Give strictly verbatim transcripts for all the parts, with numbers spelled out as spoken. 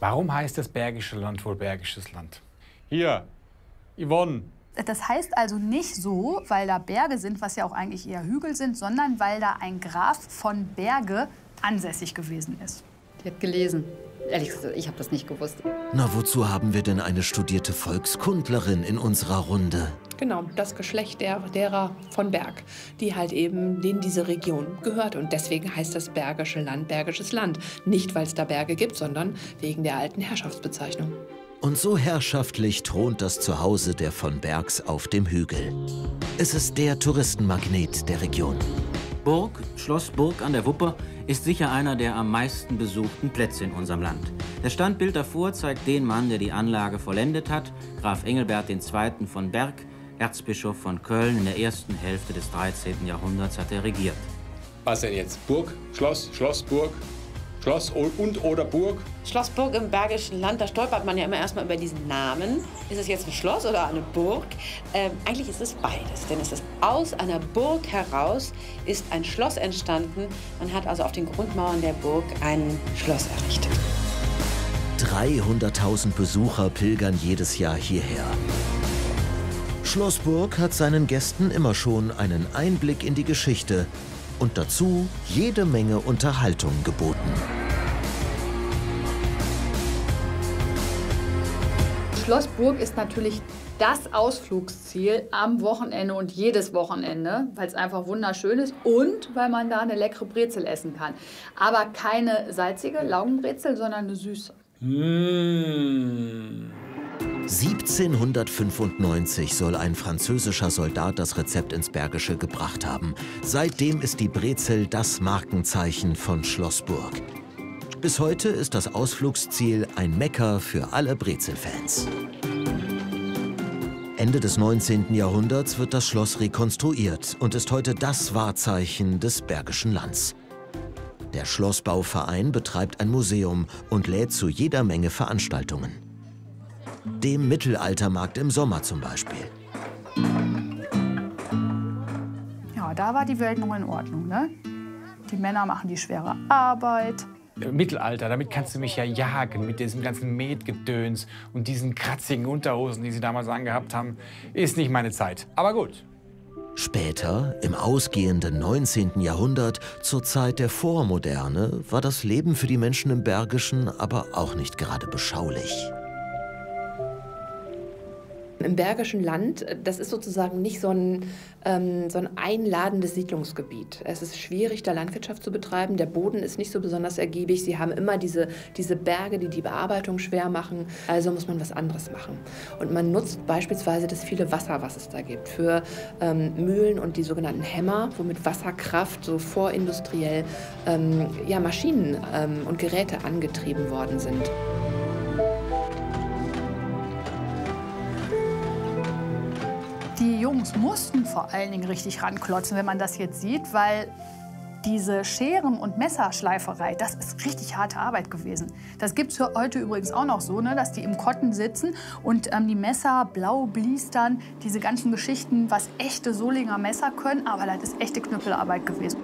Warum heißt das Bergische Land wohl Bergisches Land? Hier, Yvonne. Das heißt also nicht so, weil da Berge sind, was ja auch eigentlich eher Hügel sind, sondern weil da ein Graf von Berge ansässig gewesen ist. Die hat gelesen. Ehrlich gesagt, ich habe das nicht gewusst. Na, wozu haben wir denn eine studierte Volkskundlerin in unserer Runde? Genau, das Geschlecht der, derer von Berg, die halt eben, denen diese Region gehört. Und deswegen heißt das Bergische Land Bergisches Land. Nicht, weil es da Berge gibt, sondern wegen der alten Herrschaftsbezeichnung. Und so herrschaftlich thront das Zuhause der von Bergs auf dem Hügel. Es ist der Touristenmagnet der Region. Burg, Schloss Burg an der Wupper, ist sicher einer der am meisten besuchten Plätze in unserem Land. Das Standbild davor zeigt den Mann, der die Anlage vollendet hat, Graf Engelbert der Zweite von Berg, Erzbischof von Köln. In der ersten Hälfte des dreizehnten Jahrhunderts hat er regiert. Was denn jetzt? Burg, Schloss, Schlossburg, Schloss und oder Burg? Schloss Burg im Bergischen Land, da stolpert man ja immer erstmal über diesen Namen. Ist es jetzt ein Schloss oder eine Burg? Ähm, eigentlich ist es beides, denn es ist aus einer Burg heraus ist ein Schloss entstanden. Man hat also auf den Grundmauern der Burg ein Schloss errichtet. dreihunderttausend Besucher pilgern jedes Jahr hierher. Schloss Burg hat seinen Gästen immer schon einen Einblick in die Geschichte und dazu jede Menge Unterhaltung geboten. Schloss Burg ist natürlich das Ausflugsziel am Wochenende und jedes Wochenende, weil es einfach wunderschön ist und weil man da eine leckere Brezel essen kann. Aber keine salzige Laugenbrezel, sondern eine süße. Mmh. siebzehnhundertfünfundneunzig soll ein französischer Soldat das Rezept ins Bergische gebracht haben. Seitdem ist die Brezel das Markenzeichen von Schloss Burg. Bis heute ist das Ausflugsziel ein Mekka für alle Brezelfans. Ende des neunzehnten Jahrhunderts wird das Schloss rekonstruiert und ist heute das Wahrzeichen des Bergischen Lands. Der Schlossbauverein betreibt ein Museum und lädt zu jeder Menge Veranstaltungen. Dem Mittelaltermarkt im Sommer zum Beispiel. Ja, da war die Welt noch in Ordnung, ne? Die Männer machen die schwere Arbeit. Mittelalter, damit kannst du mich ja jagen mit diesem ganzen Metgedöns und diesen kratzigen Unterhosen, die sie damals angehabt haben, ist nicht meine Zeit. Aber gut. Später, im ausgehenden neunzehnten Jahrhundert, zur Zeit der Vormoderne, war das Leben für die Menschen im Bergischen aber auch nicht gerade beschaulich. Im Bergischen Land, das ist sozusagen nicht so ein, ähm, so ein einladendes Siedlungsgebiet. Es ist schwierig, da Landwirtschaft zu betreiben. Der Boden ist nicht so besonders ergiebig. Sie haben immer diese, diese Berge, die die Bearbeitung schwer machen. Also muss man was anderes machen. Und man nutzt beispielsweise das viele Wasser, was es da gibt, für ähm, Mühlen und die sogenannten Hämmer, womit Wasserkraft so vorindustriell ähm, ja, Maschinen ähm, und Geräte angetrieben worden sind. Die Jungs mussten vor allen Dingen richtig ranklotzen, wenn man das jetzt sieht, weil diese Scheren- und Messerschleiferei, das ist richtig harte Arbeit gewesen. Das gibt es heute übrigens auch noch so, ne, dass die im Kotten sitzen und ähm, die Messer blau blistern, diese ganzen Geschichten, was echte Solinger Messer können, aber das ist echte Knüppelarbeit gewesen.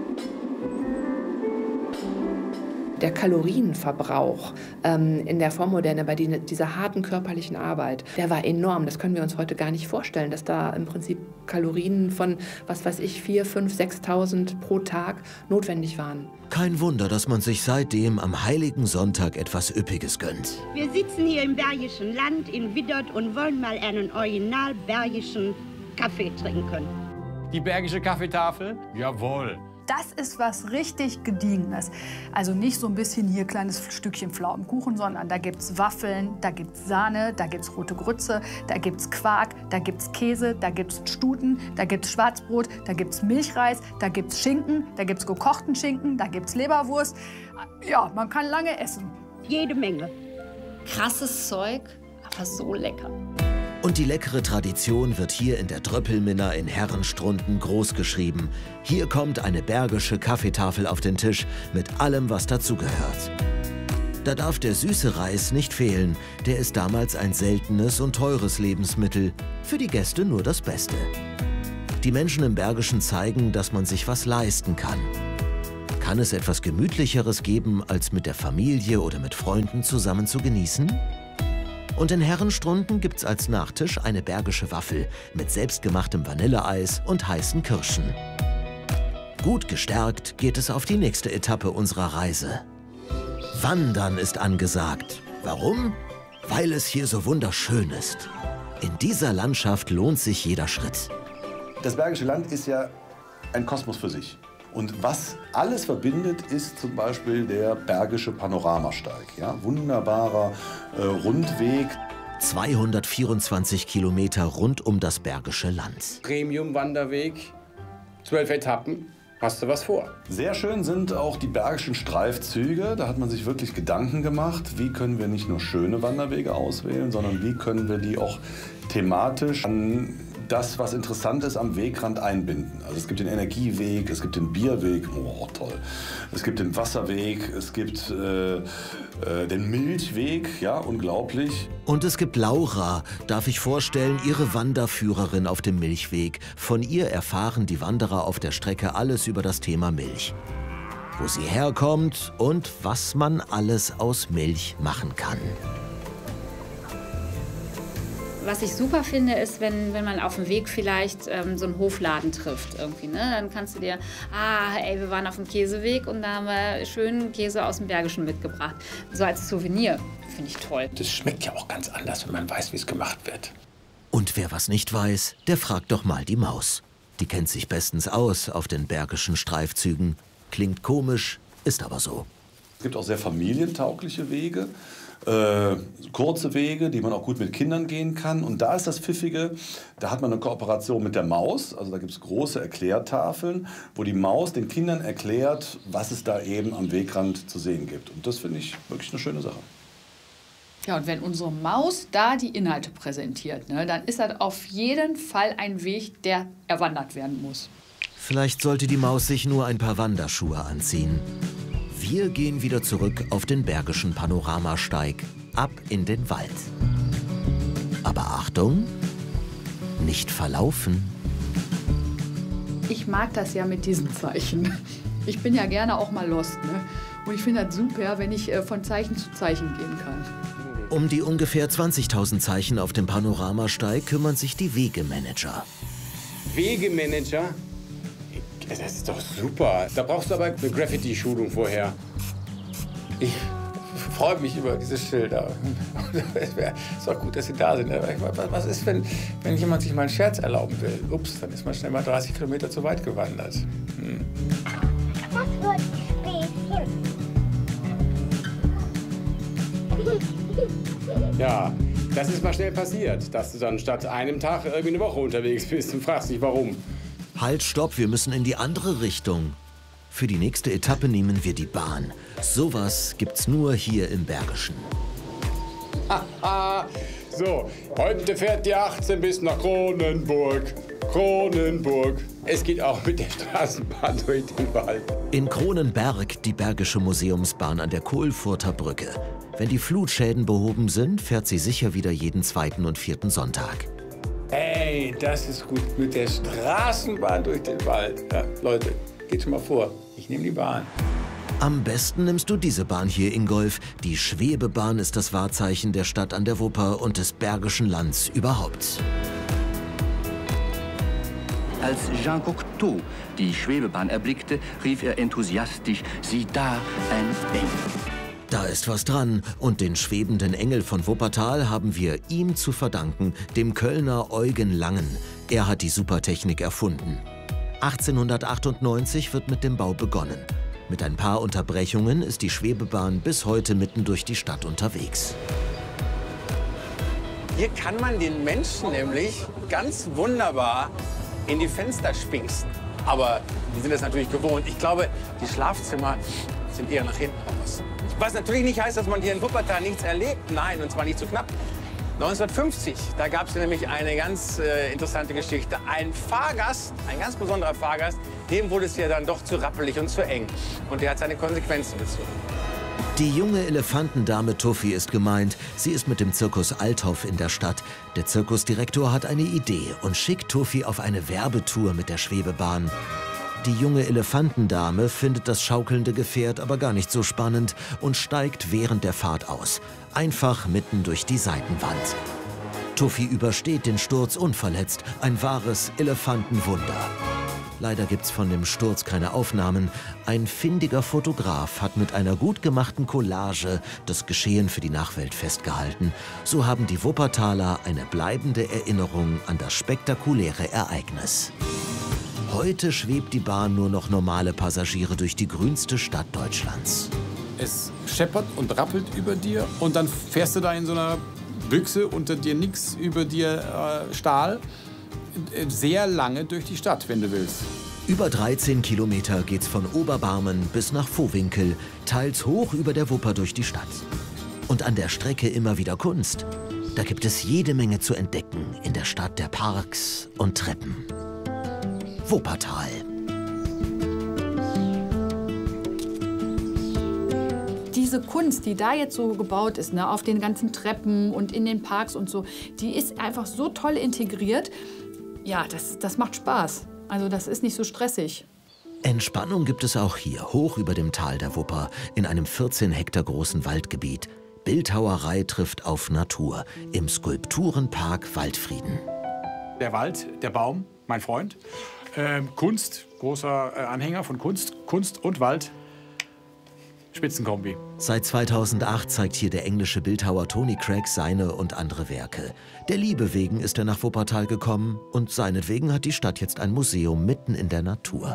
Der Kalorienverbrauch ähm, in der Vormoderne bei die, dieser harten körperlichen Arbeit, der war enorm. Das können wir uns heute gar nicht vorstellen, dass da im Prinzip Kalorien von, was weiß ich, viertausend, fünftausend, sechstausend pro Tag notwendig waren. Kein Wunder, dass man sich seitdem am Heiligen Sonntag etwas Üppiges gönnt. Wir sitzen hier im Bergischen Land in Widdert und wollen mal einen original bergischen Kaffee trinken. Die Bergische Kaffeetafel? Jawohl. Das ist was richtig Gediegenes. Also nicht so ein bisschen hier kleines Stückchen Pflaumenkuchen, sondern da gibt's Waffeln, da gibt's Sahne, da gibt's rote Grütze, da gibt's Quark, da gibt's Käse, da gibt's Stuten, da gibt's Schwarzbrot, da gibt's Milchreis, da gibt's Schinken, da gibt's gekochten Schinken, da gibt's Leberwurst. Ja, man kann lange essen. Jede Menge. Krasses Zeug, aber so lecker. Und die leckere Tradition wird hier in der Dröppelminna in Herrenstrunden großgeschrieben. Hier kommt eine bergische Kaffeetafel auf den Tisch mit allem, was dazugehört. Da darf der süße Reis nicht fehlen. Der ist damals ein seltenes und teures Lebensmittel. Für die Gäste nur das Beste. Die Menschen im Bergischen zeigen, dass man sich was leisten kann. Kann es etwas Gemütlicheres geben, als mit der Familie oder mit Freunden zusammen zu genießen? Und in Herrenstrunden gibt's als Nachtisch eine bergische Waffel mit selbstgemachtem Vanilleeis und heißen Kirschen. Gut gestärkt geht es auf die nächste Etappe unserer Reise. Wandern ist angesagt. Warum? Weil es hier so wunderschön ist. In dieser Landschaft lohnt sich jeder Schritt. Das Bergische Land ist ja ein Kosmos für sich. Und was alles verbindet, ist zum Beispiel der Bergische Panoramasteig. Ja, wunderbarer äh, Rundweg. zweihundertvierundzwanzig Kilometer rund um das Bergische Land. Premium-Wanderweg, zwölf Etappen. Hast du was vor? Sehr schön sind auch die bergischen Streifzüge. Da hat man sich wirklich Gedanken gemacht, wie können wir nicht nur schöne Wanderwege auswählen, sondern wie können wir die auch thematisch an das, was interessant ist, am Wegrand einbinden. Also es gibt den Energieweg, es gibt den Bierweg, oh toll. Es gibt den Wasserweg, es gibt äh, äh, den Milchweg, ja, unglaublich. Und es gibt Laura, darf ich vorstellen, ihre Wanderführerin auf dem Milchweg. Von ihr erfahren die Wanderer auf der Strecke alles über das Thema Milch. Wo sie herkommt und was man alles aus Milch machen kann. Was ich super finde, ist, wenn, wenn man auf dem Weg vielleicht ähm, so einen Hofladen trifft irgendwie, ne? Dann kannst du dir, ah, ey, wir waren auf dem Käseweg und da haben wir schönen Käse aus dem Bergischen mitgebracht. So als Souvenir, finde ich toll. Das schmeckt ja auch ganz anders, wenn man weiß, wie es gemacht wird. Und wer was nicht weiß, der fragt doch mal die Maus. Die kennt sich bestens aus auf den bergischen Streifzügen. Klingt komisch, ist aber so. Es gibt auch sehr familientaugliche Wege. Äh, kurze Wege, die man auch gut mit Kindern gehen kann. Und da ist das Pfiffige, da hat man eine Kooperation mit der Maus. Also da gibt es große Erklärtafeln, wo die Maus den Kindern erklärt, was es da eben am Wegrand zu sehen gibt. Und das finde ich wirklich eine schöne Sache. Ja, und wenn unsere Maus da die Inhalte präsentiert, ne, dann ist das auf jeden Fall ein Weg, der erwandert werden muss. Vielleicht sollte die Maus sich nur ein paar Wanderschuhe anziehen. Wir gehen wieder zurück auf den Bergischen Panoramasteig, ab in den Wald. Aber Achtung, nicht verlaufen. Ich mag das ja mit diesen Zeichen. Ich bin ja gerne auch mal lost, ne? Und ich finde das super, wenn ich äh, von Zeichen zu Zeichen gehen kann. Um die ungefähr zwanzigtausend Zeichen auf dem Panoramasteig kümmern sich die Wegemanager. Wegemanager? Das ist doch super. Da brauchst du aber eine Graffiti-Schulung vorher. Ich freue mich über diese Schilder. Es ist doch gut, dass sie da sind. Was ist, wenn, wenn jemand sich mal einen Scherz erlauben will? Ups, dann ist man schnell mal dreißig Kilometer zu weit gewandert. Hm. Das wird Späßchen. Ja, das ist mal schnell passiert, dass du dann statt einem Tag irgendwie eine Woche unterwegs bist und fragst dich, warum. Halt, stopp, wir müssen in die andere Richtung. Für die nächste Etappe nehmen wir die Bahn. Sowas gibt's nur hier im Bergischen. So, heute fährt die achtzehn bis nach Kronenburg. Kronenburg. Es geht auch mit der Straßenbahn durch den Wald. In Kronenberg die Bergische Museumsbahn an der Kohlfurter Brücke. Wenn die Flutschäden behoben sind, fährt sie sicher wieder jeden zweiten und vierten Sonntag. Hey, das ist gut mit der Straßenbahn durch den Wald. Ja, Leute, geht schon mal vor. Ich nehme die Bahn. Am besten nimmst du diese Bahn hier, Ingolf. Die Schwebebahn ist das Wahrzeichen der Stadt an der Wupper und des Bergischen Lands überhaupt. Als Jean Cocteau die Schwebebahn erblickte, rief er enthusiastisch, sieh da, ein Engel. Da ist was dran und den schwebenden Engel von Wuppertal haben wir ihm zu verdanken, dem Kölner Eugen Langen. Er hat die Supertechnik erfunden. achtzehnhundertachtundneunzig wird mit dem Bau begonnen. Mit ein paar Unterbrechungen ist die Schwebebahn bis heute mitten durch die Stadt unterwegs. Hier kann man den Menschen nämlich ganz wunderbar in die Fenster spinksen. Aber die sind das natürlich gewohnt. Ich glaube, die Schlafzimmer sind eher nach hinten raus. Was natürlich nicht heißt, dass man hier in Wuppertal nichts erlebt. Nein, und zwar nicht zu knapp. neunzehnhundertfünfzig, da gab es nämlich eine ganz äh, interessante Geschichte. Ein Fahrgast, ein ganz besonderer Fahrgast, dem wurde es ja dann doch zu rappelig und zu eng. Und der hat seine Konsequenzen gezogen. Die junge Elefantendame Tuffy ist gemeint. Sie ist mit dem Zirkus Althoff in der Stadt. Der Zirkusdirektor hat eine Idee und schickt Tuffy auf eine Werbetour mit der Schwebebahn. Die junge Elefantendame findet das schaukelnde Gefährt aber gar nicht so spannend und steigt während der Fahrt aus. Einfach mitten durch die Seitenwand. Tuffy übersteht den Sturz unverletzt. Ein wahres Elefantenwunder. Leider gibt's von dem Sturz keine Aufnahmen. Ein findiger Fotograf hat mit einer gut gemachten Collage das Geschehen für die Nachwelt festgehalten. So haben die Wuppertaler eine bleibende Erinnerung an das spektakuläre Ereignis. Heute schwebt die Bahn nur noch normale Passagiere durch die grünste Stadt Deutschlands. Es scheppert und rappelt über dir und dann fährst du da in so einer Büchse, unter dir nichts, über dir äh, Stahl, sehr lange durch die Stadt, wenn du willst. Über dreizehn Kilometer geht's von Oberbarmen bis nach Vohwinkel, teils hoch über der Wupper durch die Stadt. Und an der Strecke immer wieder Kunst. Da gibt es jede Menge zu entdecken in der Stadt der Parks und Treppen. Wuppertal. Diese Kunst, die da jetzt so gebaut ist, ne, auf den ganzen Treppen und in den Parks und so, die ist einfach so toll integriert. Ja, das, das macht Spaß. Also das ist nicht so stressig. Entspannung gibt es auch hier, hoch über dem Tal der Wupper, in einem vierzehn Hektar großen Waldgebiet. Bildhauerei trifft auf Natur im Skulpturenpark Waldfrieden. Der Wald, der Baum, mein Freund. Ähm, Kunst, großer äh, Anhänger von Kunst. Kunst und Wald. Spitzenkombi. Seit zweitausendacht zeigt hier der englische Bildhauer Tony Craig seine und andere Werke. Der Liebe wegen ist er nach Wuppertal gekommen und seinetwegen hat die Stadt jetzt ein Museum mitten in der Natur.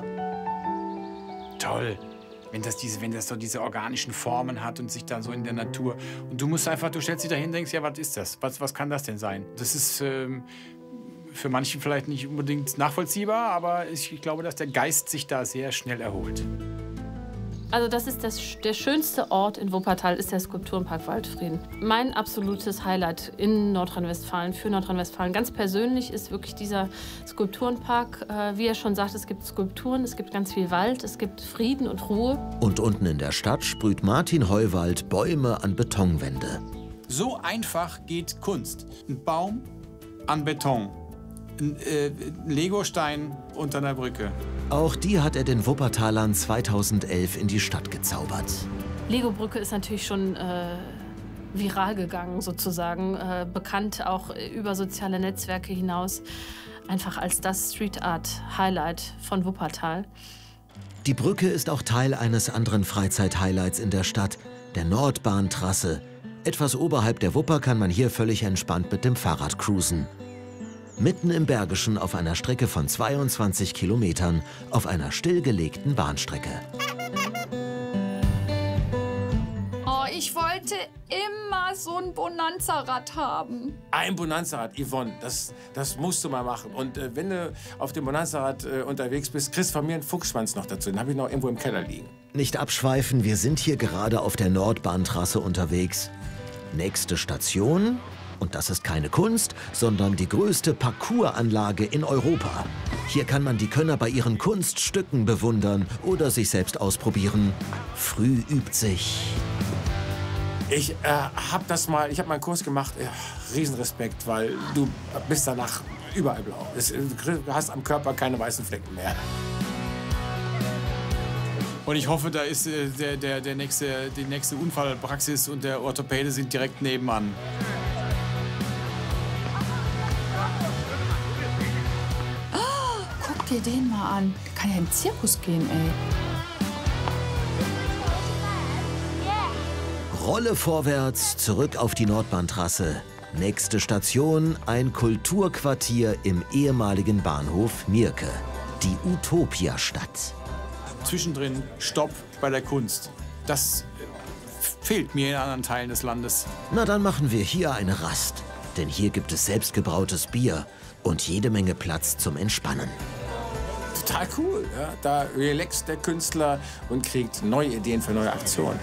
Toll, wenn das, diese, wenn das so diese organischen Formen hat und sich dann so in der Natur. Und du musst einfach, du stellst dich dahin und denkst, ja, was ist das? Was, was kann das denn sein? Das ist ähm, für manche vielleicht nicht unbedingt nachvollziehbar, aber ich, ich glaube, dass der Geist sich da sehr schnell erholt. Also das ist das, der schönste Ort in Wuppertal, ist der Skulpturenpark Waldfrieden. Mein absolutes Highlight in Nordrhein-Westfalen, für Nordrhein-Westfalen. Ganz persönlich ist wirklich dieser Skulpturenpark. Äh, wie er schon sagt, es gibt Skulpturen, es gibt ganz viel Wald, es gibt Frieden und Ruhe. Und unten in der Stadt sprüht Martin Heuwald Bäume an Betonwände. So einfach geht Kunst. Ein Baum an Beton. Ein äh, Legostein unter einer Brücke. Auch die hat er den Wuppertalern zweitausendelf in die Stadt gezaubert. Lego-Brücke ist natürlich schon äh, viral gegangen, sozusagen. Äh, bekannt auch über soziale Netzwerke hinaus. Einfach als das Street-Art-Highlight von Wuppertal. Die Brücke ist auch Teil eines anderen Freizeit-Highlights in der Stadt, der Nordbahntrasse. Etwas oberhalb der Wupper kann man hier völlig entspannt mit dem Fahrrad cruisen. Mitten im Bergischen auf einer Strecke von zweiundzwanzig Kilometern auf einer stillgelegten Bahnstrecke. Oh, ich wollte immer so ein Bonanza-Rad haben. Ein Bonanza-Rad, Yvonne, das, das musst du mal machen. Und äh, wenn du auf dem Bonanza-Rad äh, unterwegs bist, kriegst du von mir einen Fuchsschwanz noch dazu. Den habe ich noch irgendwo im Keller liegen. Nicht abschweifen, wir sind hier gerade auf der Nordbahntrasse unterwegs. Nächste Station... Und das ist keine Kunst, sondern die größte Parcoursanlage in Europa. Hier kann man die Könner bei ihren Kunststücken bewundern oder sich selbst ausprobieren. Früh übt sich. Ich äh, habe das mal, ich habe mal einen Kurs gemacht. Ja, Riesenrespekt, weil du bist danach überall blau. Du hast am Körper keine weißen Flecken mehr. Und ich hoffe, da ist äh, der, der, der nächste, die nächste Unfallpraxis und der Orthopäde sind direkt nebenan. Guck dir den mal an. Der kann ja im Zirkus gehen, ey. Rolle vorwärts, zurück auf die Nordbahntrasse. Nächste Station, ein Kulturquartier im ehemaligen Bahnhof Mirke. Die Utopia-Stadt. Zwischendrin Stopp bei der Kunst. Das fehlt mir in anderen Teilen des Landes. Na, dann machen wir hier eine Rast. Denn hier gibt es selbstgebrautes Bier und jede Menge Platz zum Entspannen. Total cool. Ja? Da relaxt der Künstler und kriegt neue Ideen für neue Aktionen.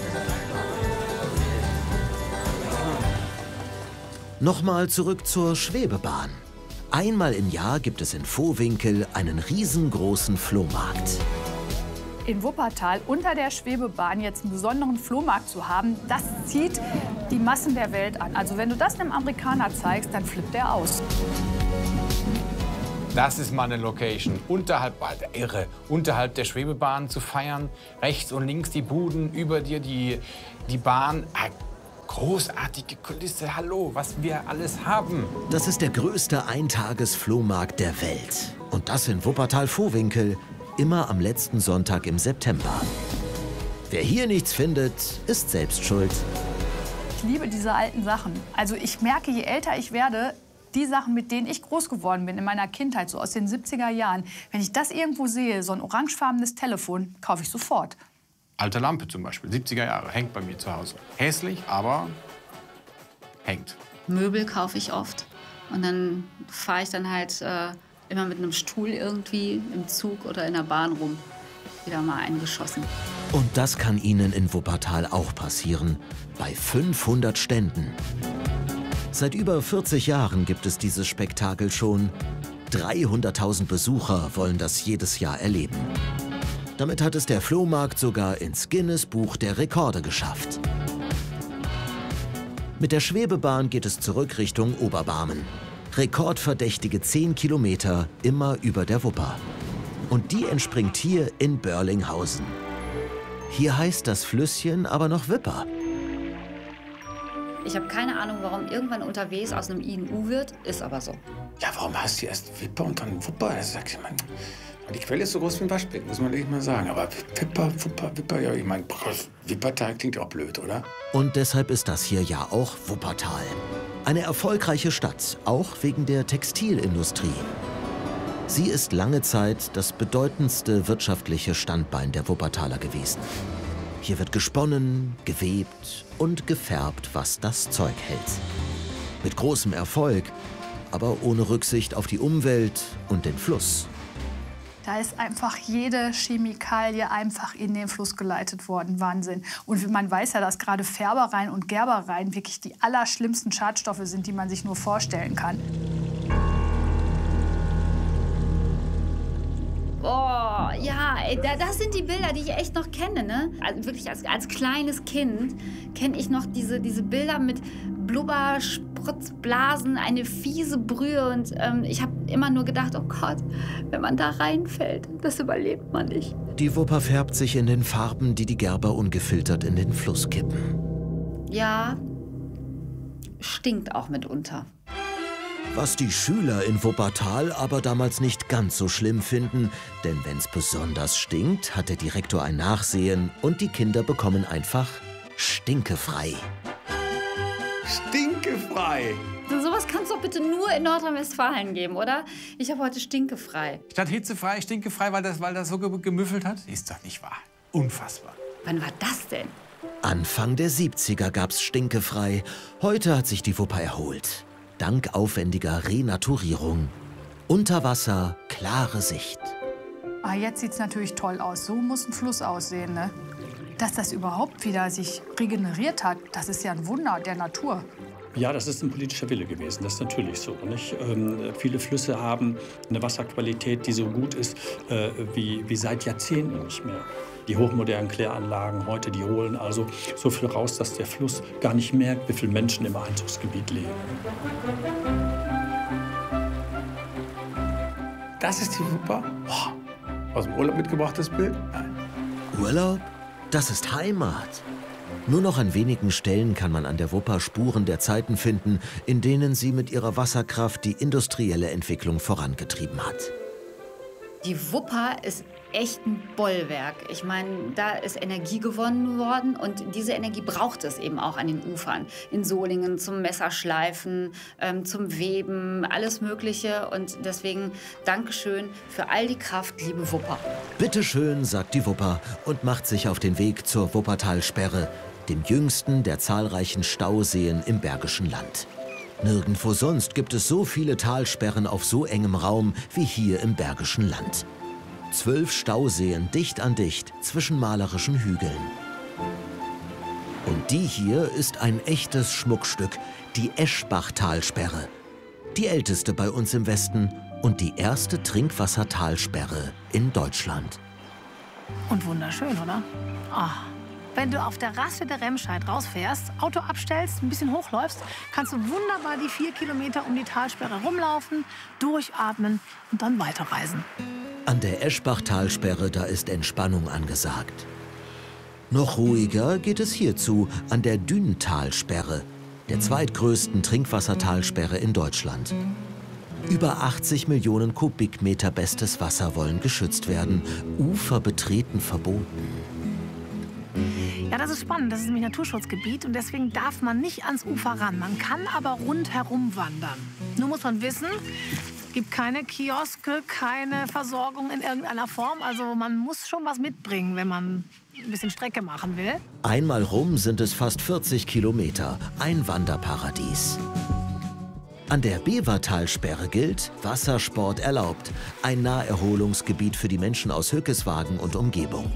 Nochmal zurück zur Schwebebahn. Einmal im Jahr gibt es in Vohwinkel einen riesengroßen Flohmarkt. In Wuppertal unter der Schwebebahn jetzt einen besonderen Flohmarkt zu haben, das zieht die Massen der Welt an. Also wenn du das einem Amerikaner zeigst, dann flippt er aus. Das ist mal eine Location. Unterhalb, Alter, irre, unterhalb der Schwebebahn zu feiern. Rechts und links die Buden, über dir die, die Bahn. Ah, großartige Kulisse, hallo, was wir alles haben. Das ist der größte Eintages-Flohmarkt der Welt. Und das in Wuppertal-Vohwinkel, immer am letzten Sonntag im September. Wer hier nichts findet, ist selbst schuld. Ich liebe diese alten Sachen. Also ich merke, je älter ich werde, die Sachen, mit denen ich groß geworden bin in meiner Kindheit, so aus den siebziger Jahren, wenn ich das irgendwo sehe, so ein orangefarbenes Telefon, kaufe ich sofort. Alte Lampe zum Beispiel, siebziger Jahre, hängt bei mir zu Hause. Hässlich, aber hängt. Möbel kaufe ich oft. Und dann fahre ich dann halt äh, immer mit einem Stuhl irgendwie im Zug oder in der Bahn rum. Wieder mal eingeschossen. Und das kann Ihnen in Wuppertal auch passieren. Bei fünfhundert Ständen. Seit über vierzig Jahren gibt es dieses Spektakel schon. dreihunderttausend Besucher wollen das jedes Jahr erleben. Damit hat es der Flohmarkt sogar ins Guinness-Buch der Rekorde geschafft. Mit der Schwebebahn geht es zurück Richtung Oberbarmen. Rekordverdächtige zehn Kilometer immer über der Wupper. Und die entspringt hier in Börlinghausen. Hier heißt das Flüsschen aber noch Wipper. Ich habe keine Ahnung, warum irgendwann unterwegs aus einem I N U wird, ist aber so. Ja, warum heißt die erst Wipper und dann Wupper? Das sag ich, man, die Quelle ist so groß wie ein Waschbecken, muss man wirklich mal sagen. Aber Wipper, Wupper, Wipper, ja, ich meine, Wippertal klingt auch blöd, oder? Und deshalb ist das hier ja auch Wuppertal. Eine erfolgreiche Stadt, auch wegen der Textilindustrie. Sie ist lange Zeit das bedeutendste wirtschaftliche Standbein der Wuppertaler gewesen. Hier wird gesponnen, gewebt und gefärbt, was das Zeug hält. Mit großem Erfolg, aber ohne Rücksicht auf die Umwelt und den Fluss. Da ist einfach jede Chemikalie einfach in den Fluss geleitet worden. Wahnsinn. Und man weiß ja, dass gerade Färbereien und Gerbereien wirklich die allerschlimmsten Schadstoffe sind, die man sich nur vorstellen kann. Oh, ja, ey, das sind die Bilder, die ich echt noch kenne, ne? Also wirklich als, als kleines Kind kenne ich noch diese, diese Bilder mit Blubber, Spritzblasen, eine fiese Brühe. Und ähm, ich habe immer nur gedacht, oh Gott, wenn man da reinfällt, das überlebt man nicht. Die Wupper färbt sich in den Farben, die die Gerber ungefiltert in den Fluss kippen. Ja, stinkt auch mitunter. Was die Schüler in Wuppertal aber damals nicht ganz so schlimm finden, denn wenn's besonders stinkt, hat der Direktor ein Nachsehen und die Kinder bekommen einfach stinkefrei. Stinkefrei? Sowas kann es doch bitte nur in Nordrhein-Westfalen geben, oder? Ich habe heute stinkefrei. Statt hitzefrei, stinkefrei, weil das, weil das so ge gemüffelt hat? Ist doch nicht wahr. Unfassbar. Wann war das denn? Anfang der siebziger gab's stinkefrei. Heute hat sich die Wupper erholt. Dank aufwendiger Renaturierung. Unter Wasser, klare Sicht. Ah, jetzt sieht es natürlich toll aus. So muss ein Fluss aussehen, ne? Dass das überhaupt wieder sich regeneriert hat, das ist ja ein Wunder der Natur. Ja, das ist ein politischer Wille gewesen, das ist natürlich so. Nicht? Ähm, viele Flüsse haben eine Wasserqualität, die so gut ist äh, wie, wie seit Jahrzehnten nicht mehr. Die hochmodernen Kläranlagen heute, die holen also so viel raus, dass der Fluss gar nicht merkt, wie viele Menschen im Einzugsgebiet leben. Das ist die Wupper? Boah. Aus dem Urlaub mitgebrachtes Bild? Nein. Urlaub? Das ist Heimat. Nur noch an wenigen Stellen kann man an der Wupper Spuren der Zeiten finden, in denen sie mit ihrer Wasserkraft die industrielle Entwicklung vorangetrieben hat. Die Wupper ist echt ein Bollwerk. Ich meine, da ist Energie gewonnen worden und diese Energie braucht es eben auch an den Ufern. In Solingen zum Messerschleifen, ähm, zum Weben, alles Mögliche. Und deswegen Dankeschön für all die Kraft, liebe Wupper. Bitteschön, sagt die Wupper und macht sich auf den Weg zur Wuppertalsperre, dem jüngsten der zahlreichen Stauseen im Bergischen Land. Nirgendwo sonst gibt es so viele Talsperren auf so engem Raum wie hier im Bergischen Land. Zwölf Stauseen dicht an dicht zwischen malerischen Hügeln. Und die hier ist ein echtes Schmuckstück, die Eschbach-Talsperre. Die älteste bei uns im Westen und die erste Trinkwassertalsperre in Deutschland. Und wunderschön, oder? Ah, Wenn du auf der Raststätte Remscheid rausfährst, Auto abstellst, ein bisschen hochläufst, kannst du wunderbar die vier Kilometer um die Talsperre rumlaufen, durchatmen und dann weiterreisen. An der Eschbach-Talsperre, da ist Entspannung angesagt. Noch ruhiger geht es hierzu an der Dünentalsperre, der zweitgrößten Trinkwassertalsperre in Deutschland. Über achtzig Millionen Kubikmeter bestes Wasser wollen geschützt werden. Ufer betreten verboten. Ja, das ist spannend. Das ist nämlich Naturschutzgebiet und deswegen darf man nicht ans Ufer ran. Man kann aber rundherum wandern. Nur muss man wissen, es gibt keine Kioske, keine Versorgung in irgendeiner Form. Also man muss schon was mitbringen, wenn man ein bisschen Strecke machen will. Einmal rum sind es fast vierzig Kilometer. Ein Wanderparadies. An der Bevertalsperre gilt, Wassersport erlaubt. Ein Naherholungsgebiet für die Menschen aus Hückeswagen und Umgebung.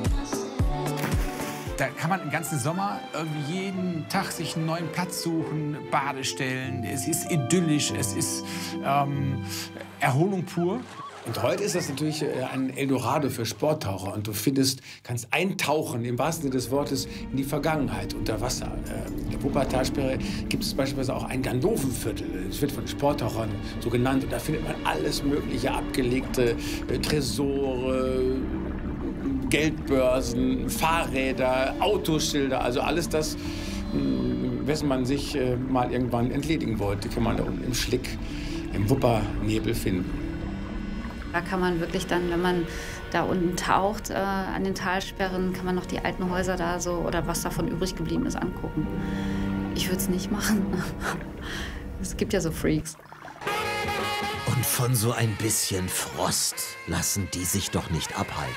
Da kann man den ganzen Sommer irgendwie jeden Tag sich einen neuen Platz suchen, Badestellen. Es ist idyllisch, es ist ähm, Erholung pur. Und heute ist das natürlich ein Eldorado für Sporttaucher. Und du findest, kannst eintauchen, im wahrsten Sinne des Wortes, in die Vergangenheit unter Wasser. In der Wuppertalsperre gibt es beispielsweise auch ein Gandolfenviertel. Das wird von Sporttauchern so genannt. Und da findet man alles Mögliche, abgelegte Tresore, Geldbörsen, Fahrräder, Autoschilder. Also alles das, wessen man sich mal irgendwann entledigen wollte, kann man da unten im Schlick, im Wuppernebel finden. Da kann man wirklich dann, wenn man da unten taucht, äh, an den Talsperren, kann man noch die alten Häuser da so oder was davon übrig geblieben ist, angucken. Ich würde es nicht machen. Es gibt ja so Freaks. Und von so ein bisschen Frost lassen die sich doch nicht abhalten.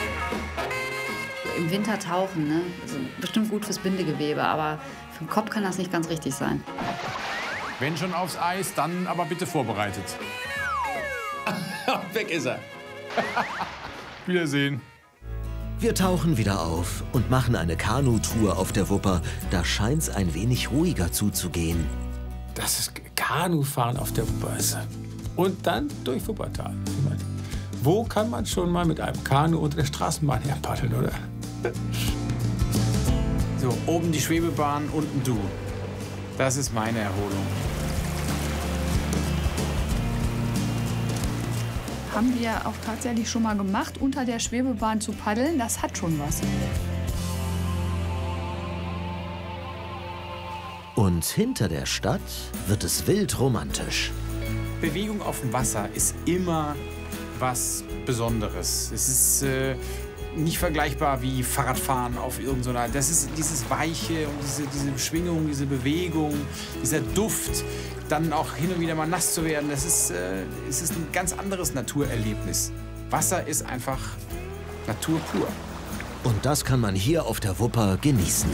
Im Winter tauchen, ne? Also bestimmt gut fürs Bindegewebe, aber für den Kopf kann das nicht ganz richtig sein. Wenn schon aufs Eis, dann aber bitte vorbereitet. Weg ist er. Wiedersehen. Wir tauchen wieder auf und machen eine Kanutour auf der Wupper. Da scheint's ein wenig ruhiger zuzugehen. Das ist Kanufahren auf der Wupper. Und dann durch Wuppertal. Wo kann man schon mal mit einem Kanu unter der Straßenbahn herpaddeln, oder? So, oben die Schwebebahn, unten du. Das ist meine Erholung. Haben wir auch tatsächlich schon mal gemacht, unter der Schwebebahn zu paddeln. Das hat schon was. Und hinter der Stadt wird es wild romantisch. Bewegung auf dem Wasser ist immer was Besonderes. Es ist äh, nicht vergleichbar wie Fahrradfahren auf irgendeiner. Das ist dieses Weiche und diese, diese Schwingung, diese Bewegung, dieser Duft. Dann auch hin und wieder mal nass zu werden, das ist, äh, es ist ein ganz anderes Naturerlebnis. Wasser ist einfach Natur pur. Und das kann man hier auf der Wupper genießen.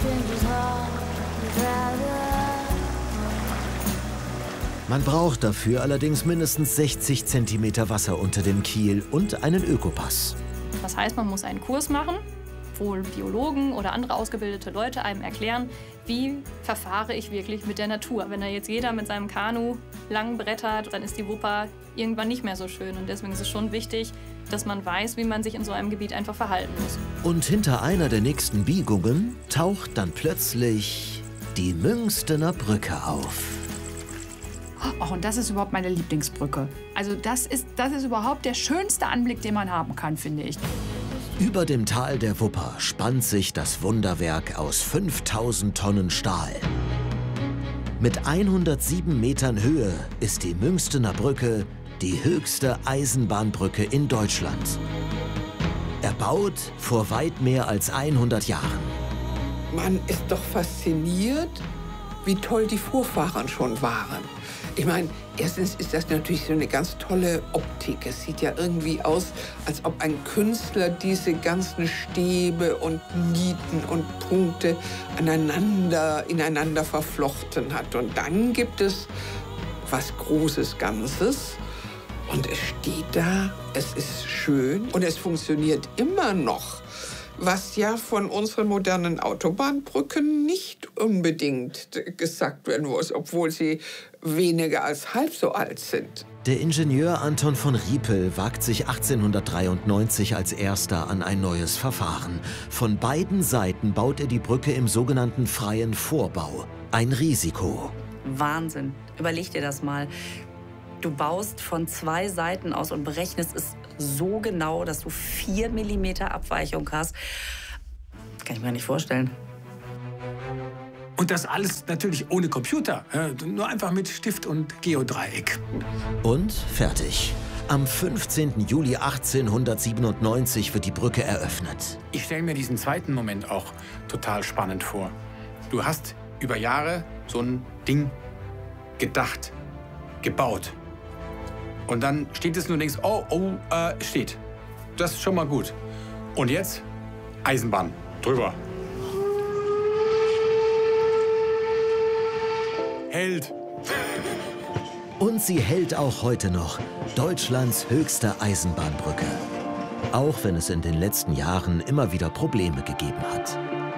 Man braucht dafür allerdings mindestens sechzig Zentimeter Wasser unter dem Kiel und einen Ökopass. Das heißt, man muss einen Kurs machen, wo Biologen oder andere ausgebildete Leute einem erklären, wie verfahre ich wirklich mit der Natur. Wenn da jetzt jeder mit seinem Kanu lang brettert, dann ist die Wupper irgendwann nicht mehr so schön. Und deswegen ist es schon wichtig, dass man weiß, wie man sich in so einem Gebiet einfach verhalten muss. Und hinter einer der nächsten Biegungen taucht dann plötzlich die Münstener Brücke auf. Oh, und das ist überhaupt meine Lieblingsbrücke. Also das ist, das ist überhaupt der schönste Anblick, den man haben kann, finde ich. Über dem Tal der Wupper spannt sich das Wunderwerk aus fünftausend Tonnen Stahl. Mit hundertsieben Metern Höhe ist die Münstener Brücke die höchste Eisenbahnbrücke in Deutschland. Erbaut vor weit mehr als hundert Jahren. Man ist doch fasziniert, wie toll die Vorfahren schon waren. Ich meine, erstens ist das natürlich so eine ganz tolle Optik. Es sieht ja irgendwie aus, als ob ein Künstler diese ganzen Stäbe und Nieten und Punkte aneinander, ineinander verflochten hat. Und dann gibt es was Großes Ganzes. Und es steht da, es ist schön und es funktioniert immer noch. Was ja von unseren modernen Autobahnbrücken nicht unbedingt gesagt werden muss, obwohl sie weniger als halb so alt sind. Der Ingenieur Anton von Riepel wagt sich achtzehnhundertdreiundneunzig als erster an ein neues Verfahren. Von beiden Seiten baut er die Brücke im sogenannten freien Vorbau. Ein Risiko. Wahnsinn. Überleg dir das mal. Du baust von zwei Seiten aus und berechnest es so genau, dass du vier Millimeter Abweichung hast. Kann ich mir nicht vorstellen. Und das alles natürlich ohne Computer, nur einfach mit Stift und Geodreieck. Und fertig. Am fünfzehnten Juli achtzehnhundertsiebenundneunzig wird die Brücke eröffnet. Ich stelle mir diesen zweiten Moment auch total spannend vor. Du hast über Jahre so ein Ding gedacht, gebaut. Und dann steht es nur und denkst, oh, oh, äh, steht. Das ist schon mal gut. Und jetzt Eisenbahn drüber. Hält. Und sie hält auch heute noch. Deutschlands höchste Eisenbahnbrücke. Auch wenn es in den letzten Jahren immer wieder Probleme gegeben hat.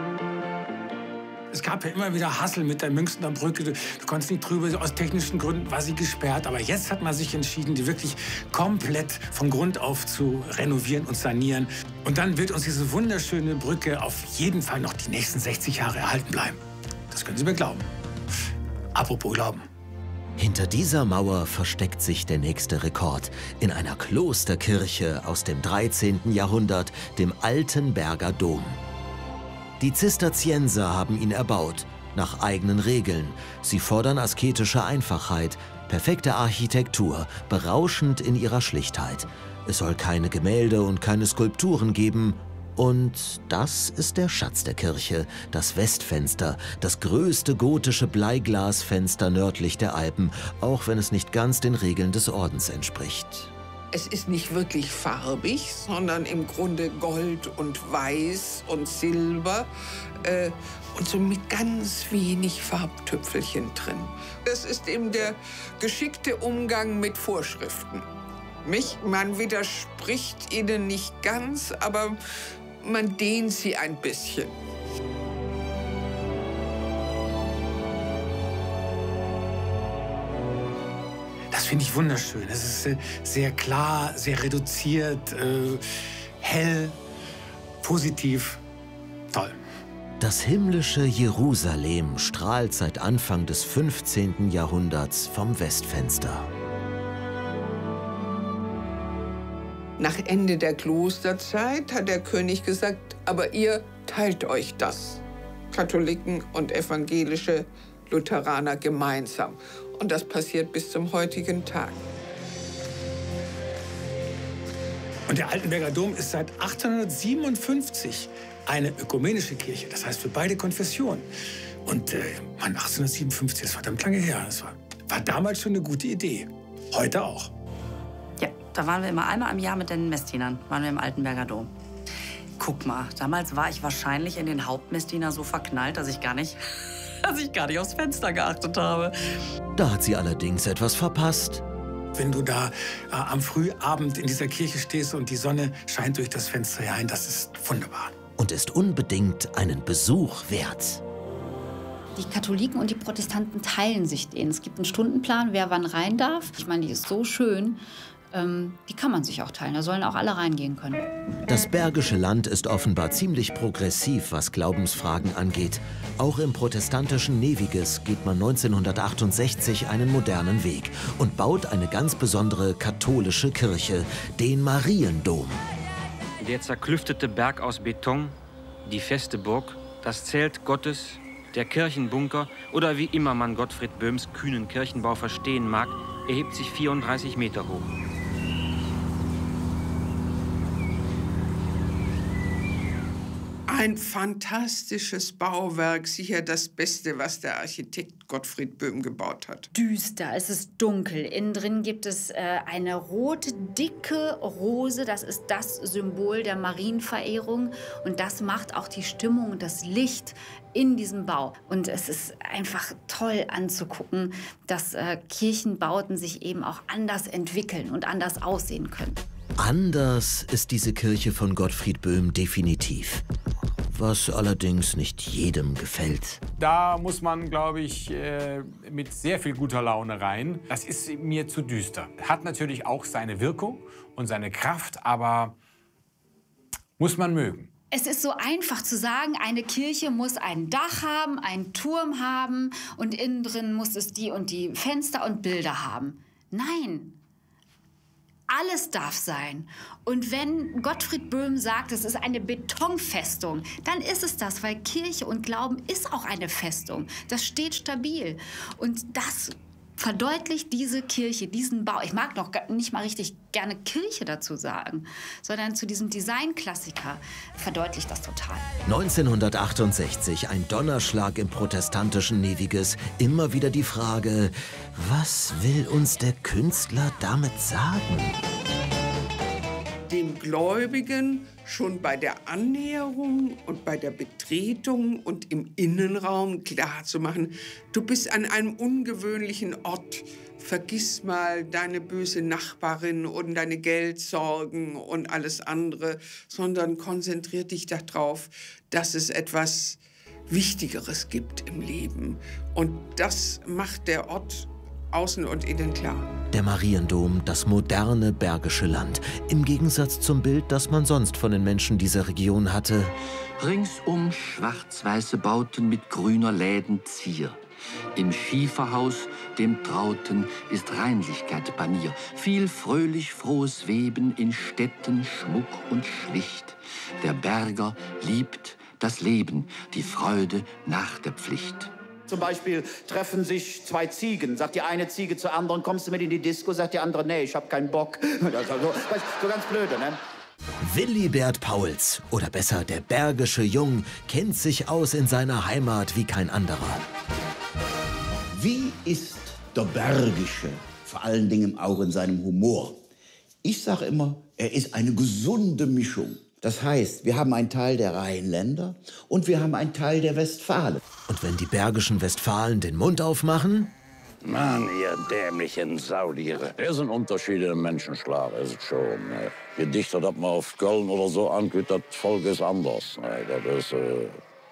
Es gab ja immer wieder Hassel mit der Münchner Brücke. Du, du konntest nicht drüber, aus technischen Gründen war sie gesperrt. Aber jetzt hat man sich entschieden, die wirklich komplett von Grund auf zu renovieren und sanieren. Und dann wird uns diese wunderschöne Brücke auf jeden Fall noch die nächsten sechzig Jahre erhalten bleiben. Das können Sie mir glauben. Apropos Glauben. Hinter dieser Mauer versteckt sich der nächste Rekord. In einer Klosterkirche aus dem dreizehnten Jahrhundert, dem Altenberger Dom. Die Zisterzienser haben ihn erbaut, nach eigenen Regeln. Sie fordern asketische Einfachheit, perfekte Architektur, berauschend in ihrer Schlichtheit. Es soll keine Gemälde und keine Skulpturen geben. Und das ist der Schatz der Kirche, das Westfenster, das größte gotische Bleiglasfenster nördlich der Alpen, auch wenn es nicht ganz den Regeln des Ordens entspricht. Es ist nicht wirklich farbig, sondern im Grunde Gold und Weiß und Silber äh, und so mit ganz wenig Farbtüpfelchen drin. Das ist eben der geschickte Umgang mit Vorschriften. Mich, man widerspricht ihnen nicht ganz, aber man dehnt sie ein bisschen. Das finde ich wunderschön. Es ist äh, sehr klar, sehr reduziert, äh, hell, positiv, toll. Das himmlische Jerusalem strahlt seit Anfang des fünfzehnten Jahrhunderts vom Westfenster. Nach Ende der Klosterzeit hat der König gesagt, aber ihr teilt euch das. Katholiken und evangelische Lutheraner gemeinsam. Und das passiert bis zum heutigen Tag. Und der Altenberger Dom ist seit achtzehnhundertsiebenundfünfzig eine ökumenische Kirche, das heißt für beide Konfessionen. Und äh, man, achtzehnhundertsiebenundfünfzig, das war verdammt lange her. Das war, war damals schon eine gute Idee. Heute auch. Ja, da waren wir immer einmal im Jahr mit den Messdienern, waren wir im Altenberger Dom. Guck mal, damals war ich wahrscheinlich in den Hauptmessdiener so verknallt, dass ich gar nicht, dass ich gar nicht aufs Fenster geachtet habe. Da hat sie allerdings etwas verpasst. Wenn du da äh, am Frühabend in dieser Kirche stehst und die Sonne scheint durch das Fenster herein, das ist wunderbar. Und ist unbedingt einen Besuch wert. Die Katholiken und die Protestanten teilen sich den. Es gibt einen Stundenplan, wer wann rein darf. Ich meine, die ist so schön. Ähm, die kann man sich auch teilen. Da sollen auch alle reingehen können. Das Bergische Land ist offenbar ziemlich progressiv, was Glaubensfragen angeht. Auch im protestantischen Neviges geht man neunzehnhundertachtundsechzig einen modernen Weg und baut eine ganz besondere katholische Kirche, den Mariendom. Der zerklüftete Berg aus Beton, die feste Burg, das Zelt Gottes, der Kirchenbunker oder wie immer man Gottfried Böhms kühnen Kirchenbau verstehen mag, erhebt sich vierunddreißig Meter hoch. Ein fantastisches Bauwerk, sicher das Beste, was der Architekt Gottfried Böhm gebaut hat. Düster, es ist dunkel. Innen drin gibt es äh, eine rote, dicke Rose. Das ist das Symbol der Marienverehrung. Und das macht auch die Stimmung und das Licht in diesem Bau. Und es ist einfach toll anzugucken, dass äh, Kirchenbauten sich eben auch anders entwickeln und anders aussehen können. Anders ist diese Kirche von Gottfried Böhm definitiv. was allerdings nicht jedem gefällt. Da muss man, glaube ich, äh, mit sehr viel guter Laune rein. Das ist mir zu düster. Hat natürlich auch seine Wirkung und seine Kraft, aber muss man mögen. Es ist so einfach zu sagen, eine Kirche muss ein Dach haben, einen Turm haben und innen drin muss es die und die Fenster und Bilder haben. Nein, alles darf sein. Und wenn Gottfried Böhm sagt, es ist eine Betonfestung, dann ist es das, weil Kirche und Glauben ist auch eine Festung. Das steht stabil. Und das verdeutlicht diese Kirche, diesen Bau. Ich mag noch nicht mal richtig gerne Kirche dazu sagen, sondern zu diesem Designklassiker verdeutlicht das total. neunzehnhundertachtundsechzig, ein Donnerschlag im protestantischen Neviges. Immer wieder die Frage, was will uns der Künstler damit sagen? Dem Gläubigen schon bei der Annäherung und bei der Betretung und im Innenraum klarzumachen, du bist an einem ungewöhnlichen Ort. Vergiss mal deine böse Nachbarin und deine Geldsorgen und alles andere, sondern konzentrier dich darauf, dass es etwas Wichtigeres gibt im Leben. Und das macht der Ort außen und innen klar. Der Mariendom, das moderne Bergische Land. Im Gegensatz zum Bild, das man sonst von den Menschen dieser Region hatte. Ringsum schwarz-weiße Bauten mit grüner Lädenzier. Im Schieferhaus, dem Trauten, ist Reinlichkeit Panier. Viel fröhlich frohes Weben in Städten, Schmuck und schlicht. Der Berger liebt das Leben, die Freude nach der Pflicht. Zum Beispiel treffen sich zwei Ziegen. Sagt die eine Ziege zur anderen, kommst du mit in die Disco? Sagt die andere, nee, ich hab keinen Bock. Also so, so ganz blöde, ne? Willibert Pauls, oder besser der bergische Jung, kennt sich aus in seiner Heimat wie kein anderer. Wie ist der Bergische, vor allen Dingen auch in seinem Humor? Ich sage immer, er ist eine gesunde Mischung. Das heißt, wir haben einen Teil der Rheinländer und wir haben einen Teil der Westfalen. Und wenn die bergischen Westfalen den Mund aufmachen? Mann, ihr dämlichen Saudiere. Es sind Unterschiede im Menschenschlag, ist es schon. Ne? Je dichter das man auf Köln oder so angeht, das Volk ist anders. Ne? Das ist, äh,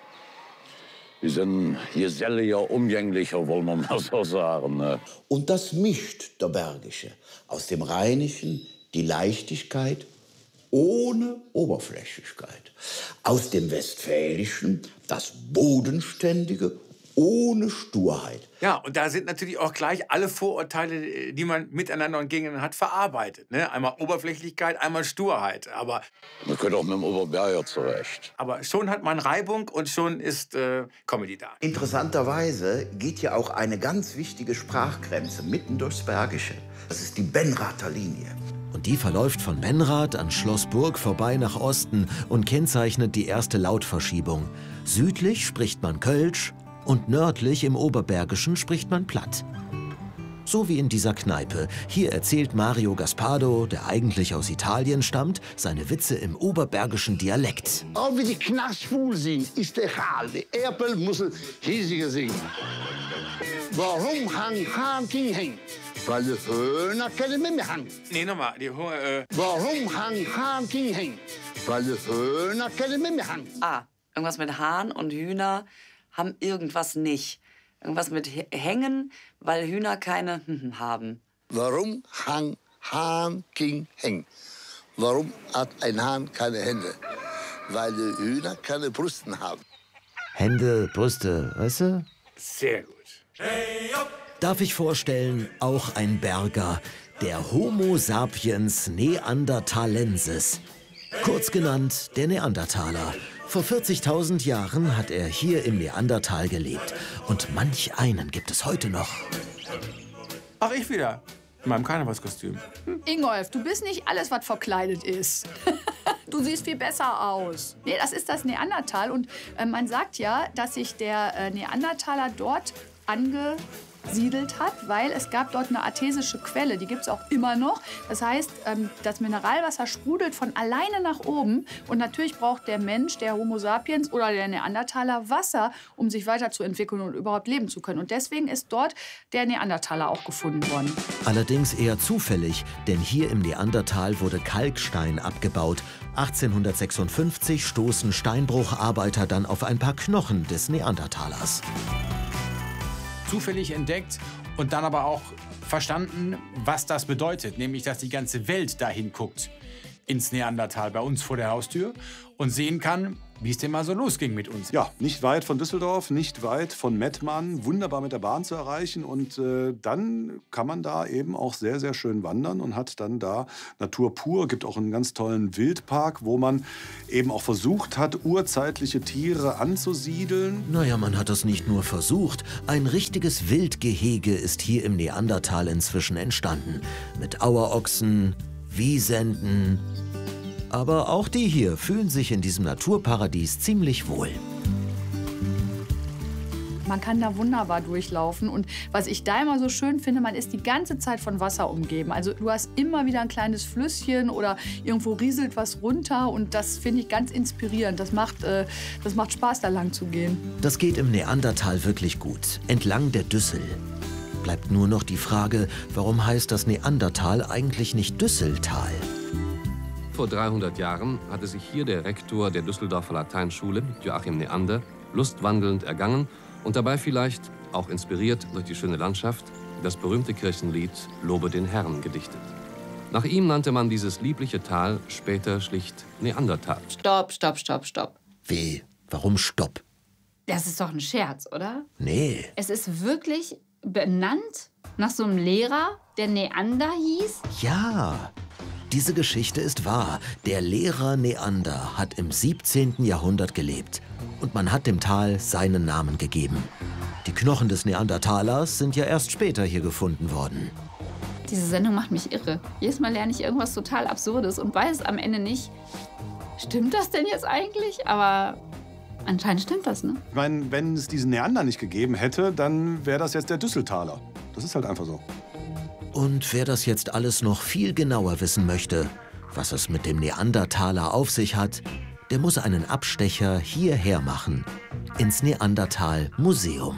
die sind geselliger, umgänglicher, wollen wir mal so sagen. Ne? Und das mischt der Bergische. Aus dem Rheinischen die Leichtigkeit ohne Oberflächlichkeit. Aus dem Westfälischen das Bodenständige ohne Sturheit. Ja, und da sind natürlich auch gleich alle Vorurteile, die man miteinander und gegeneinander hat, verarbeitet. Ne? Einmal Oberflächlichkeit, einmal Sturheit. Aber man könnte auch mit dem Oberberger zurecht. Aber schon hat man Reibung und schon ist äh, Comedy da. Interessanterweise geht ja auch eine ganz wichtige Sprachgrenze mitten durchs Bergische. Das ist die Benrather Linie. Und die verläuft von Benrath an Schloss Burg vorbei nach Osten und kennzeichnet die erste Lautverschiebung. Südlich spricht man Kölsch und nördlich im Oberbergischen spricht man Platt. So wie in dieser Kneipe. Hier erzählt Mario Gaspardo, der eigentlich aus Italien stammt, seine Witze im oberbergischen Dialekt. Auch wie die Knastfuhl sind, ist egal. Die Erpel muss hiesiger singen. Warum hang Hahn King hängen? Weil die Höhner keine Memme hang. Nee, nochmal. Die Ho äh Warum hang Hahn King hängen? Weil die Höhner keine Memme hang. Ah, irgendwas mit Hahn und Hühner haben irgendwas nicht. Irgendwas mit Hängen, weil Hühner keine haben. Warum hang Hahn King hängen? Warum hat ein Hahn keine Hände? Weil die Hühner keine Brüsten haben. Hände, Brüste, weißt du? Sehr gut. Darf ich vorstellen, auch ein Berger, der Homo sapiens neanderthalensis. Kurz genannt der Neandertaler. Vor vierzigtausend Jahren hat er hier im Neandertal gelebt. Und manch einen gibt es heute noch. Ach, ich wieder. In meinem Karnevalskostüm. Hm. Ingolf, du bist nicht alles, was verkleidet ist. Du siehst viel besser aus. Nee, das ist das Neandertal. Und äh, man sagt ja, dass sich der äh, Neandertaler dort ange... angesiedelt hat, weil es gab dort eine artesische Quelle, die gibt es auch immer noch. Das heißt, das Mineralwasser sprudelt von alleine nach oben und natürlich braucht der Mensch, der Homo sapiens oder der Neandertaler Wasser, um sich weiterzuentwickeln und überhaupt leben zu können. Und deswegen ist dort der Neandertaler auch gefunden worden. Allerdings eher zufällig, denn hier im Neandertal wurde Kalkstein abgebaut. achtzehnhundertsechsundfünfzig stoßen Steinbrucharbeiter dann auf ein paar Knochen des Neandertalers. Zufällig entdeckt und dann aber auch verstanden, was das bedeutet. Nämlich, dass die ganze Welt dahin guckt, ins Neandertal bei uns vor der Haustür und sehen kann, wie es denn mal so losging mit uns. Ja, nicht weit von Düsseldorf, nicht weit von Mettmann, wunderbar mit der Bahn zu erreichen. Und äh, dann kann man da eben auch sehr, sehr schön wandern und hat dann da Natur pur. Gibt auch einen ganz tollen Wildpark, wo man eben auch versucht hat, urzeitliche Tiere anzusiedeln. Naja, man hat das nicht nur versucht. Ein richtiges Wildgehege ist hier im Neandertal inzwischen entstanden. Mit Auerochsen, Wisenten. Aber auch die hier fühlen sich in diesem Naturparadies ziemlich wohl. Man kann da wunderbar durchlaufen. Und was ich da immer so schön finde, man ist die ganze Zeit von Wasser umgeben. Also du hast immer wieder ein kleines Flüsschen oder irgendwo rieselt was runter. Und das finde ich ganz inspirierend. Das macht, äh, das macht Spaß, da lang zu gehen. Das geht im Neandertal wirklich gut. Entlang der Düssel. Bleibt nur noch die Frage, warum heißt das Neandertal eigentlich nicht Düsseltal? Vor dreihundert Jahren hatte sich hier der Rektor der Düsseldorfer Lateinschule, Joachim Neander, lustwandelnd ergangen und dabei vielleicht, auch inspiriert durch die schöne Landschaft, das berühmte Kirchenlied Lobe den Herrn gedichtet. Nach ihm nannte man dieses liebliche Tal später schlicht Neandertal. Stopp, stopp, stopp, stopp. Wie? Warum Stopp? Das ist doch ein Scherz, oder? Nee. Es ist wirklich benannt nach so einem Lehrer, der Neander hieß? Ja. Diese Geschichte ist wahr. Der Lehrer Neander hat im siebzehnten Jahrhundert gelebt. Und man hat dem Tal seinen Namen gegeben. Die Knochen des Neandertalers sind ja erst später hier gefunden worden. Diese Sendung macht mich irre. Jedes Mal lerne ich irgendwas total Absurdes und weiß am Ende nicht, stimmt das denn jetzt eigentlich? Aber anscheinend stimmt das, ne? Ich meine, wenn es diesen Neander nicht gegeben hätte, dann wäre das jetzt der Düsseltaler. Das ist halt einfach so. Und wer das jetzt alles noch viel genauer wissen möchte, was es mit dem Neandertaler auf sich hat, der muss einen Abstecher hierher machen, ins Neandertal-Museum.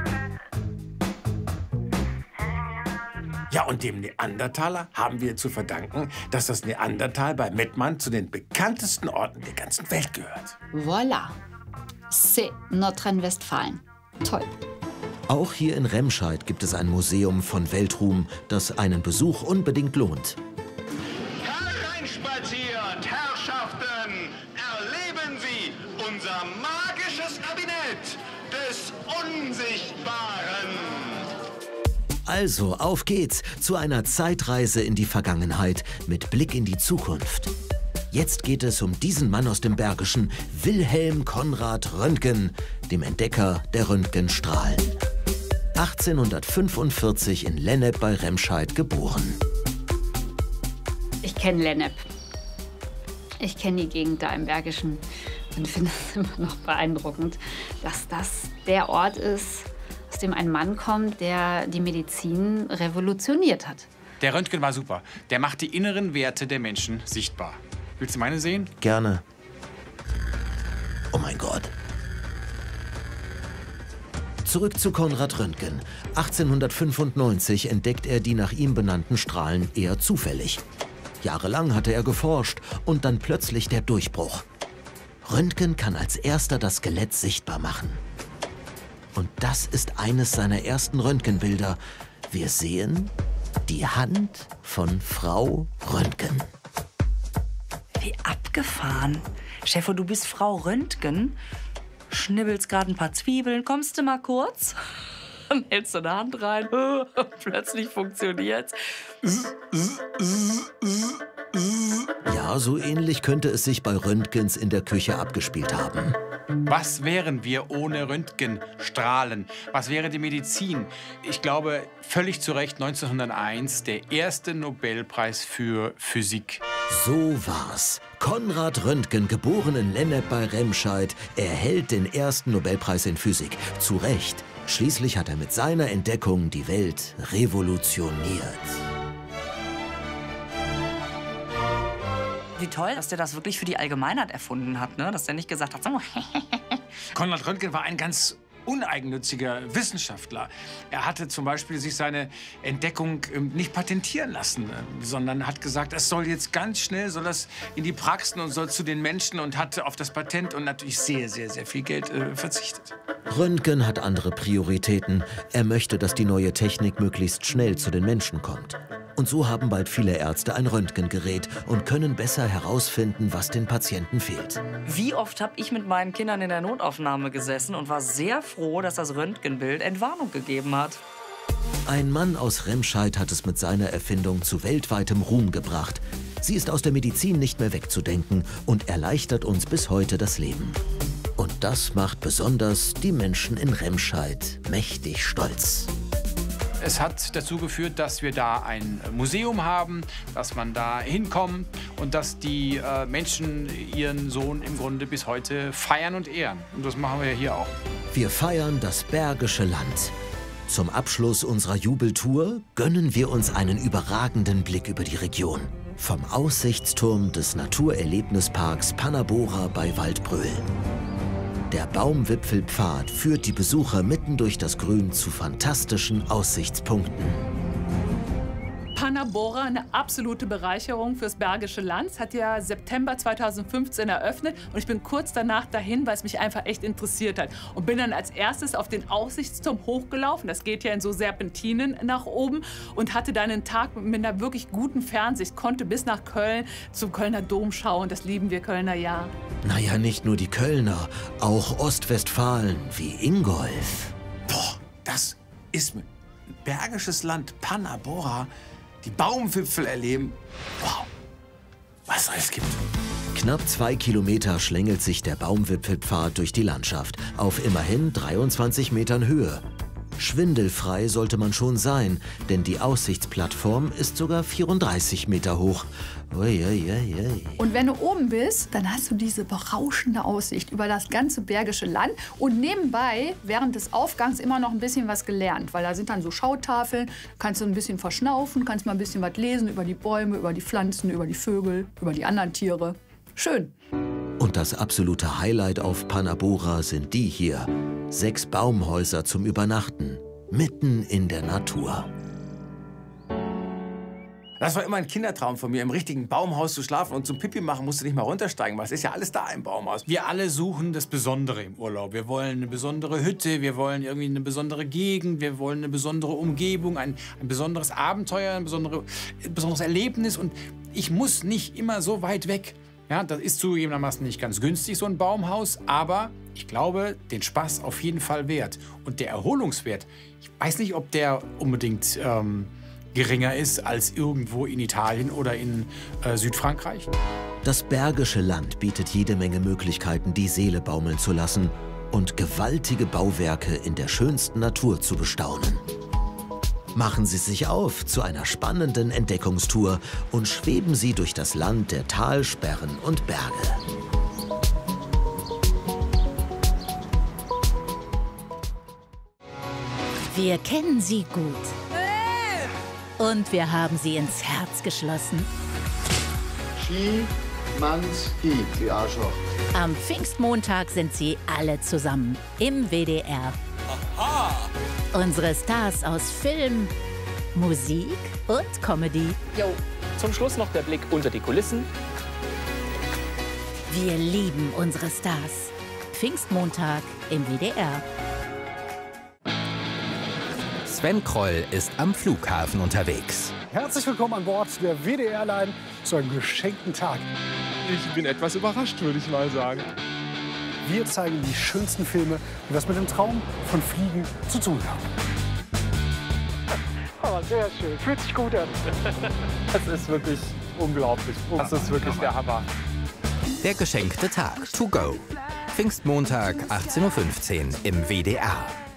Ja, und dem Neandertaler haben wir zu verdanken, dass das Neandertal bei Mettmann zu den bekanntesten Orten der ganzen Welt gehört. Voilà. C'est Nordrhein-Westfalen. Toll. Auch hier in Remscheid gibt es ein Museum von Weltruhm, das einen Besuch unbedingt lohnt. Hereinspaziert, Herrschaften! Erleben Sie unser magisches Kabinett des Unsichtbaren! Also, auf geht's zu einer Zeitreise in die Vergangenheit mit Blick in die Zukunft. Jetzt geht es um diesen Mann aus dem Bergischen, Wilhelm Konrad Röntgen, dem Entdecker der Röntgenstrahlen. achtzehnhundertfünfundvierzig in Lennep bei Remscheid geboren. Ich kenne Lennep. Ich kenne die Gegend da im Bergischen und finde es immer noch beeindruckend, dass das der Ort ist, aus dem ein Mann kommt, der die Medizin revolutioniert hat. Der Röntgen war super. Der macht die inneren Werte der Menschen sichtbar. Willst du meine sehen? Gerne. Oh mein Gott. Zurück zu Konrad Röntgen. achtzehnhundertfünfundneunzig entdeckt er die nach ihm benannten Strahlen eher zufällig. Jahrelang hatte er geforscht und dann plötzlich der Durchbruch. Röntgen kann als erster das Skelett sichtbar machen. Und das ist eines seiner ersten Röntgenbilder. Wir sehen die Hand von Frau Röntgen. Wie abgefahren. Chefo, du bist Frau Röntgen. Schnibbelst gerade ein paar Zwiebeln. Kommst du mal kurz? Dann hältst du eine Hand rein. Plötzlich funktioniert's. Ja, so ähnlich könnte es sich bei Röntgens in der Küche abgespielt haben. Was wären wir ohne Röntgenstrahlen? Was wäre die Medizin? Ich glaube, völlig zu Recht neunzehnhunderteins der erste Nobelpreis für Physik. So war's. Konrad Röntgen, geboren in Lennep bei Remscheid, erhält den ersten Nobelpreis in Physik. Zu Recht. Schließlich hat er mit seiner Entdeckung die Welt revolutioniert. Wie toll, dass der das wirklich für die Allgemeinheit erfunden hat, ne? Dass der nicht gesagt hat, so. Konrad Röntgen war ein ganz uneigennütziger Wissenschaftler. Er hatte zum Beispiel sich seine Entdeckung nicht patentieren lassen, sondern hat gesagt, es soll jetzt ganz schnell, soll das in die Praxen und soll zu den Menschen und hat auf das Patent und natürlich sehr, sehr, sehr viel Geld äh, verzichtet. Röntgen hat andere Prioritäten. Er möchte, dass die neue Technik möglichst schnell zu den Menschen kommt. Und so haben bald viele Ärzte ein Röntgengerät und können besser herausfinden, was den Patienten fehlt. Wie oft habe ich mit meinen Kindern in der Notaufnahme gesessen und war sehr froh, dass das Röntgenbild Entwarnung gegeben hat. Ein Mann aus Remscheid hat es mit seiner Erfindung zu weltweitem Ruhm gebracht. Sie ist aus der Medizin nicht mehr wegzudenken und erleichtert uns bis heute das Leben. Und das macht besonders die Menschen in Remscheid mächtig stolz. Es hat dazu geführt, dass wir da ein Museum haben, dass man da hinkommt und dass die äh, Menschen ihren Sohn im Grunde bis heute feiern und ehren. Und das machen wir hier auch. Wir feiern das Bergische Land. Zum Abschluss unserer Jubeltour gönnen wir uns einen überragenden Blick über die Region. Vom Aussichtsturm des Naturerlebnisparks Panabora bei Waldbröl. Der Baumwipfelpfad führt die Besucher mitten durch das Grün zu fantastischen Aussichtspunkten. Panabora, eine absolute Bereicherung fürs Bergische Land. Es hat ja September zweitausendfünfzehn eröffnet und ich bin kurz danach dahin, weil es mich einfach echt interessiert hat. Und bin dann als erstes auf den Aussichtsturm hochgelaufen. Das geht ja in so Serpentinen nach oben und hatte dann einen Tag mit einer wirklich guten Fernsicht. Konnte bis nach Köln zum Kölner Dom schauen. Das lieben wir Kölner ja. Naja, nicht nur die Kölner, auch Ostwestfalen wie Ingolf. Boah, das ist ein Bergisches Land, Panabora. Die Baumwipfel erleben. Wow, was es alles gibt. Knapp zwei Kilometer schlängelt sich der Baumwipfelpfad durch die Landschaft auf immerhin dreiundzwanzig Metern Höhe. Schwindelfrei sollte man schon sein, denn die Aussichtsplattform ist sogar vierunddreißig Meter hoch. Ui, ui, ui. Und wenn du oben bist, dann hast du diese berauschende Aussicht über das ganze Bergische Land und nebenbei während des Aufgangs immer noch ein bisschen was gelernt, weil da sind dann so Schautafeln, kannst du ein bisschen verschnaufen, kannst mal ein bisschen was lesen über die Bäume, über die Pflanzen, über die Vögel, über die anderen Tiere. Schön. Und das absolute Highlight auf Panabora sind die hier. Sechs Baumhäuser zum Übernachten, mitten in der Natur. Das war immer ein Kindertraum von mir, im richtigen Baumhaus zu schlafen und zum Pipi machen musst du nicht mal runtersteigen, weil es ist ja alles da im Baumhaus. Wir alle suchen das Besondere im Urlaub. Wir wollen eine besondere Hütte, wir wollen irgendwie eine besondere Gegend, wir wollen eine besondere Umgebung, ein, ein besonderes Abenteuer, ein, besondere, ein besonderes Erlebnis. Und ich muss nicht immer so weit weg. Ja, das ist zugegebenermaßen nicht ganz günstig, so ein Baumhaus, aber ich glaube, den Spaß auf jeden Fall wert. Und der Erholungswert, ich weiß nicht, ob der unbedingt ähm, geringer ist als irgendwo in Italien oder in äh, Südfrankreich. Das Bergische Land bietet jede Menge Möglichkeiten, die Seele baumeln zu lassen und gewaltige Bauwerke in der schönsten Natur zu bestaunen. Machen Sie sich auf zu einer spannenden Entdeckungstour und schweben Sie durch das Land der Talsperren und Berge. Wir kennen Sie gut. Und wir haben Sie ins Herz geschlossen. Ski, Manns, Hi, die Arschloch. Am Pfingstmontag sind Sie alle zusammen im W D R. Aha. Unsere Stars aus Film, Musik und Comedy. Jo, zum Schluss noch der Blick unter die Kulissen. Wir lieben unsere Stars. Pfingstmontag im W D R. Sven Kroll ist am Flughafen unterwegs. Herzlich willkommen an Bord der W D R-Line zu einem geschenkten Tag. Ich bin etwas überrascht, würde ich mal sagen. Wir zeigen die schönsten Filme, die was mit dem Traum von Fliegen zu tun haben. Aber sehr schön, fühlt sich gut an. Das ist wirklich unglaublich. Das ist wirklich der Hammer. Der geschenkte Tag to go. Pfingstmontag, achtzehn Uhr fünfzehn im W D R.